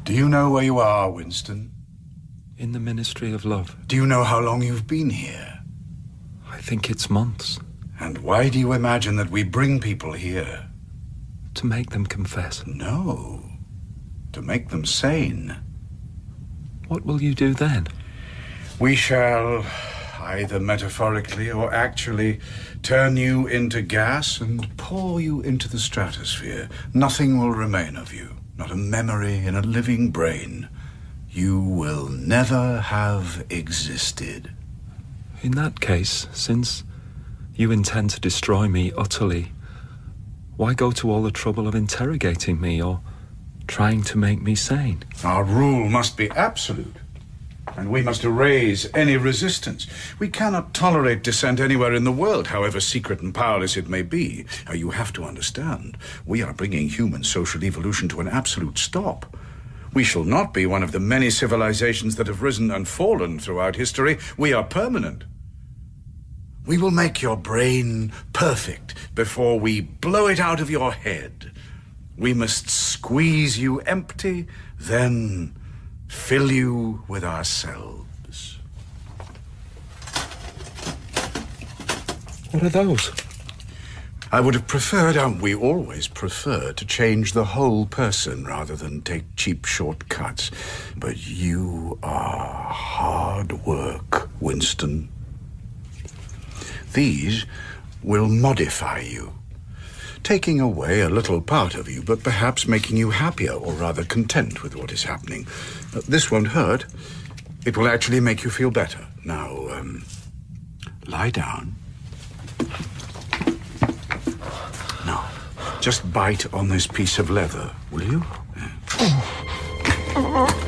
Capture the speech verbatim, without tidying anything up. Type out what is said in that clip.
Do you know where you are, Winston? In the Ministry of Love. Do you know how long you've been here? I think it's months. And why do you imagine that we bring people here? To make them confess. No. To make them sane. What will you do then? We shall, either metaphorically or actually, turn you into gas and pour you into the stratosphere. Nothing will remain of you. Not a memory in a living brain. You will never have existed. In that case, since you intend to destroy me utterly, why go to all the trouble of interrogating me or trying to make me sane? Our rule must be absolute, and we must erase any resistance. We cannot tolerate dissent anywhere in the world, however secret and powerless it may be. Now, you have to understand, we are bringing human social evolution to an absolute stop. We shall not be one of the many civilizations that have risen and fallen throughout history. We are permanent. We will make your brain perfect before we blow it out of your head. We must squeeze you empty, then fill you with ourselves. What are those? I would have preferred, and we always prefer, to change the whole person rather than take cheap shortcuts. But you are hard work, Winston. These will modify you, taking away a little part of you, but perhaps making you happier, or rather content with what is happening. Uh, this won't hurt. It will actually make you feel better. Now, um, lie down. Now, just bite on this piece of leather, will you? Yeah.